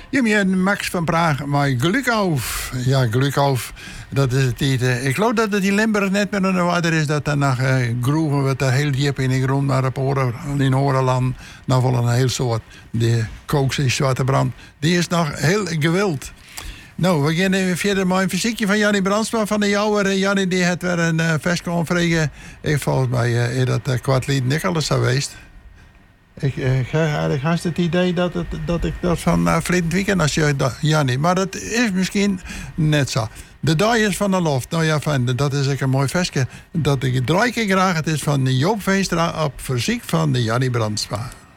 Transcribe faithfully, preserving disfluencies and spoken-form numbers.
Je hebt Max van Praag, maar Glukhof. Ja, Glukhof, dat is het niet. Ik geloof dat het in Limburg net meer een water is. Dat er nog uh, groeven wat er heel diep in de grond, maar op oren, in Horenland nog wel een heel soort. De kookse zwarte brand, die is nog heel gewild. Nou, we gaan even verder met een fysiekje van Jannie Brandsma van de Jouwer. Jannie die had weer een uh, vers kon vregen. Ik volgens mij uh, is dat uh, kwartlied niet alles geweest. Ik uh, heb haast het idee dat, het, dat ik dat van uh, verleden weekend als je dat, Jannie. Maar dat is misschien net zo. De Daaiers van de Loft. Nou ja, van, dat is ook een mooi versje. Dat ik draai ik graag. Het is van Joop Veenstra op verziek van de Jannie Brandsma.